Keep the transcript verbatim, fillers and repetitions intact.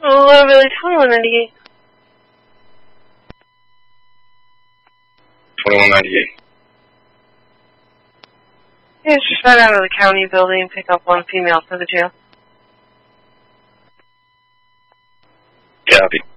Oh, really? twenty-one ninety-eight. twenty-one ninety-eight. Yeah, just right out of the county building and pick up one female for the jail. Copy.